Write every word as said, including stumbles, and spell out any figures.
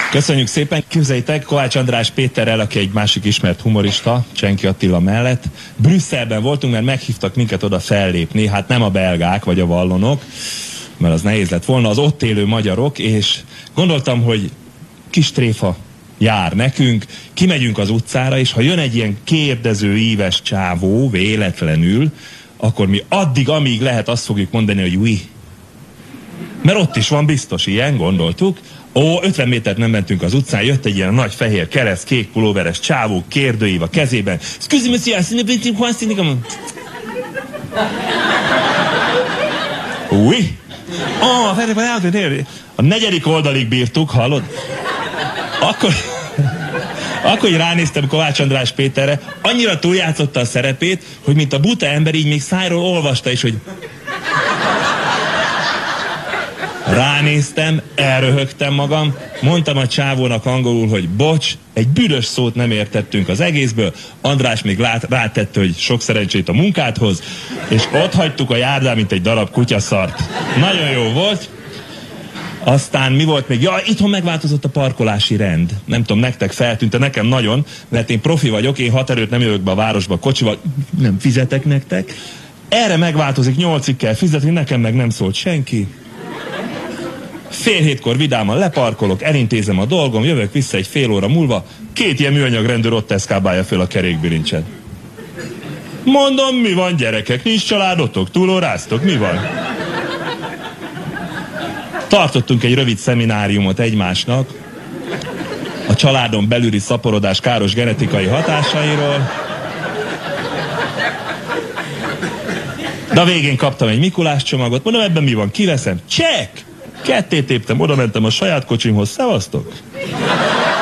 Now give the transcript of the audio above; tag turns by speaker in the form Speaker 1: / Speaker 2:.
Speaker 1: Köszönjük szépen, képzeljétek, Kovács András Péterrel, aki egy másik ismert humorista, Csenki Attila mellett, Brüsszelben voltunk, mert meghívtak minket oda fellépni, hát nem a belgák vagy a vallonok, mert az nehéz lett volna, az ott élő magyarok, és gondoltam, hogy kis tréfa jár nekünk, kimegyünk az utcára, és ha jön egy ilyen kérdező, íves csávó véletlenül, akkor mi addig, amíg lehet, azt fogjuk mondani, hogy oui. Mert ott is van biztos ilyen, gondoltuk. Ó, ötven métert nem mentünk az utcán, jött egy ilyen nagy fehér kereszt, kék pulóveres csávó, kérdőív a kezében. Excuse me, monsieur, c'est Juan Sinicam. Oui. Oh, a negyedik oldalig bírtuk, hallod? Akkor, akkor így ránéztem Kovács András Péterre, annyira túljátszotta a szerepét, hogy mint a buta ember így még szájról olvasta is, hogy ránéztem, elröhögtem magam, mondtam a csávónak angolul, hogy bocs, egy büdös szót nem értettünk az egészből, András még lát, rátette, hogy sok szerencsét a munkádhoz, és ott hagytuk a járdán, mint egy darab kutyaszart. Nagyon jó volt. Aztán mi volt még? Ja, itthon megváltozott a parkolási rend. Nem tudom, nektek feltűnt, nekem nagyon, mert én profi vagyok, én hat erőt nem jövök be a városba kocsival, nem fizetek nektek. Erre megváltozik, nyolcig kell fizetni, nekem meg nem szólt senki. Fél hétkor vidáman leparkolok, elintézem a dolgom, jövök vissza egy fél óra múlva, két ilyen műanyag rendőr ott eszkábálja föl a kerékbilincset. Mondom, mi van gyerekek, nincs családotok, túlóráztok, mi van? Tartottunk egy rövid szemináriumot egymásnak, a családon belüli szaporodás káros genetikai hatásairól, de a végén kaptam egy Mikulás csomagot, mondom, ebben mi van, kiveszem, csekk! Ketté téptem, oda mentem a saját kocsimhoz, szevasztok!